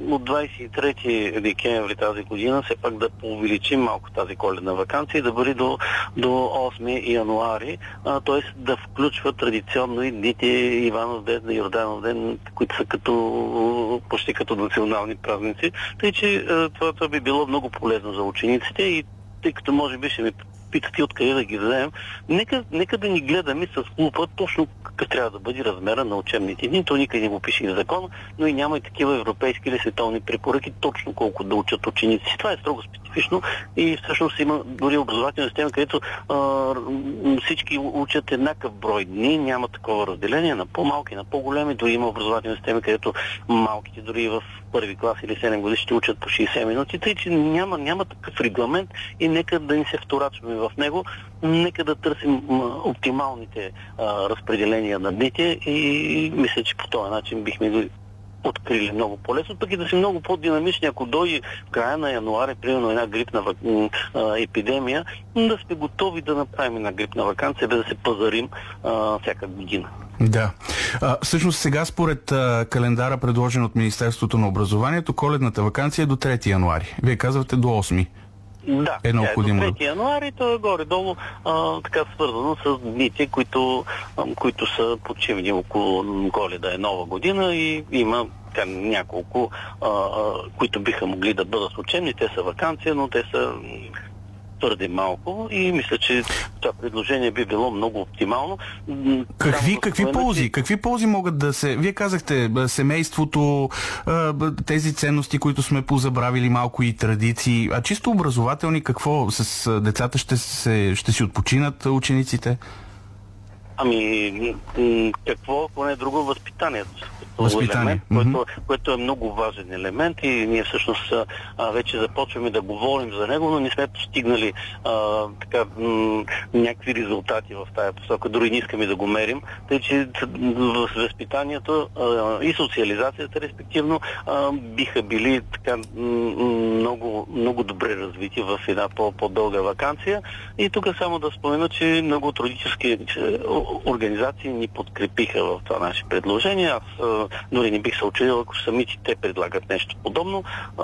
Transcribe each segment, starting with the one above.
от 23 декември тази година все пак да увеличим малко тази коледна ваканция и да бъде до 8 януари, т.е. да включва традиционно и дните Иванов ден, Йорданов ден, които са почти като национални празници. Тъй, че това би било много полезно за учениците и тъй като може би ще ми питате откъде да ги вземем, нека да ни гледаме с лупа точно какъв трябва да бъде размера на учебните дни. То никъде не го пише и в закон, но и няма и такива европейски или световни препоръки точно колко да учат ученици. Това е строго специфично и всъщност има дори образователна система, където всички учат еднакъв брой дни, няма такова разделение на по-малки, на по-големи. Дори има образователна система, където малките дори в първи клас или 7 години ще учат по 60 минути, тъй че няма такъв регламент и нека да ни се вторачваме в него, нека да търсим оптималните разпределения на дните и мисля, че по този начин бихме го открили много по-лесно, пък и да си много по-динамични, ако дойде в края на януари, примерно една грипна епидемия, да сме готови да направим една грипна ваканция, без да се пазарим всяка година. Да. Всъщност сега според календара, предложен от Министерството на образованието, коледната ваканция е до 3 януари. Вие казвате до 8. Да, е необходимо. До 3 януари, то е горе-долу така свързано с дните, които са почивни около Коледа е Нова година и има няколко, които биха могли да бъдат учебни. Те са ваканция, но те са твърде малко и мисля, че това предложение би било много оптимално. Какви ползи могат да се... Вие казахте семейството, тези ценности, които сме позабравили малко и традиции, а чисто образователни, какво с децата ще си отпочинат учениците? Какво, ако не друго, възпитанието. Възпитание. Елемент, което е много важен елемент и ние всъщност вече започваме да говорим за него, но не сме постигнали някакви резултати в тая посока. Дори не искаме да го мерим. Тъй, че възпитанието и социализацията, респективно, биха били много, много добре развити в една по-дълга ваканция. И тук само да спомена, че много от родителски организации ни подкрепиха в това наше предложение. Аз дори не бих се учудил, ако самите те предлагат нещо подобно.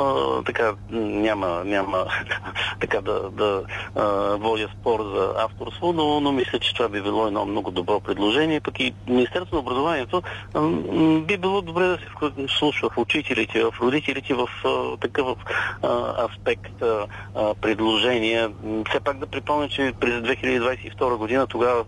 Няма така да водя спор за авторство, но мисля, че това би било едно много добро предложение. Пък и Министерството на образованието би било добре да се слуша в учителите, в родителите в такъв аспект предложения. Все пак да припомня, че през 2022 година тогава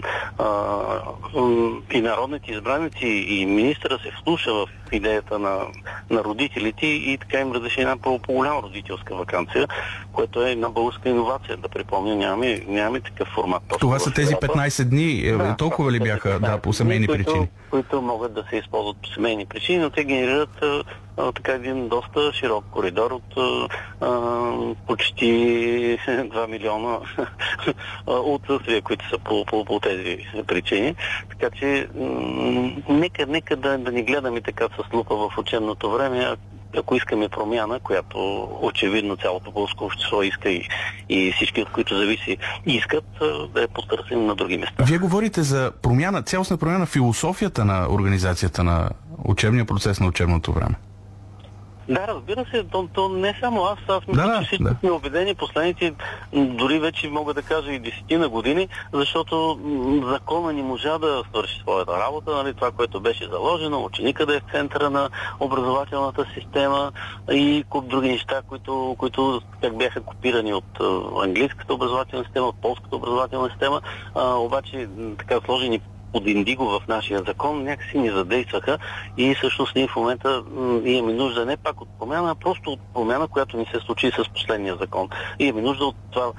и народните избраници и министъра се вслуша в идеята на родителите и така им разреши една по-голяма родителска ваканция, което е една българска иновация, да припомня. Нямаме такъв формат. Това са тези 15 дни, толкова ли бяха по семейни причини? Които могат да се използват по семейни причини, но те генерират един доста широк коридор от почти 2 милиона отсъствия, които са по тези причини. Така че нека да не гледаме така с лупа в учебното време, ако искаме промяна, която очевидно цялото българско общество иска и всички, от които зависи, искат, да я потърсим на други места. Вие говорите за промяна, цялостна промяна в философията на организацията на учебния процес на учебното време. Да, разбира се, то не само аз мисля, че всички сме убедени последните, дори вече мога да кажа и 10 години, защото закона не можа да свърши своята работа, нали, това, което беше заложено, ученика да е в центъра на образователната система и куп други неща, които бяха копирани от английската образователна система, от полската образователна система, обаче така сложени под индиго в нашия закон, някакси ни задействаха и всъщност ние в момента имаме нужда не пак от промяна, а просто от промяна, която ни се случи с последния закон. И имаме нужда от това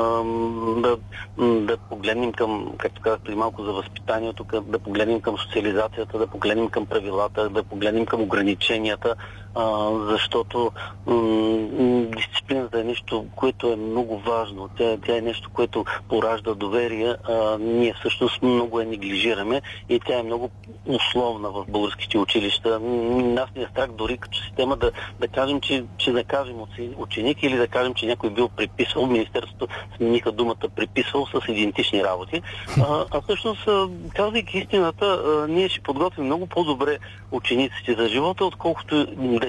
да погледнем към, както казах преди малко за възпитанието, да погледнем към социализацията, да погледнем към правилата, да погледнем към ограниченията, защото дисциплината е нещо, което е много важно. Тя е нещо, което поражда доверие. Ние всъщност много неглижираме и тя е много условна в българските училища. Нас ни е страх дори като система да кажем, че накажем ученик или да кажем, че някой бил приписвал. Министерството смениха думата приписвал с идентични работи. А всъщност, казвайки истината, ние ще подготвим много по-добре учениците за живота, отколкото